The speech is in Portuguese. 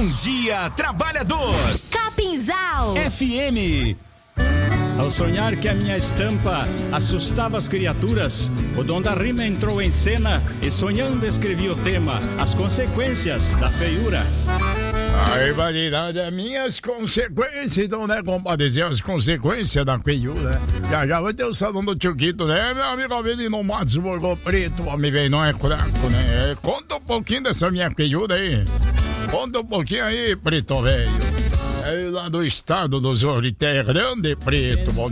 Bom dia, trabalhador. Capinzal FM. Ao sonhar que a minha estampa assustava as criaturas, o dom da rima entrou em cena e sonhando escrevi o tema, as consequências da feiura. A rivalidade é minhas consequências, então, né, compadecer as consequências da feiura. Já vai ter o salão do Tchuquito, né, meu amigo Avelino Matos, Borgô Preto, homem bem, não é fraco, né? Conta um pouquinho dessa minha feiura aí. Conta um pouquinho aí, Preto Velho. É lá do estado do Zorrité, Grande Preto. Bom